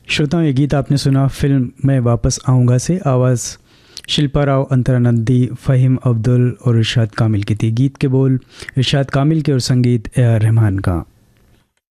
श्रोताओं, ये गीत आपने सुना फिल्म मैं वापस आऊँगा से। आवाज़ शिल्पा राव, अंतरानंदी, फ़हीम अब्दुल और इरशाद कामिल की थी। गीत के बोल इरशाद कामिल के और संगीत ए आर रहमान का।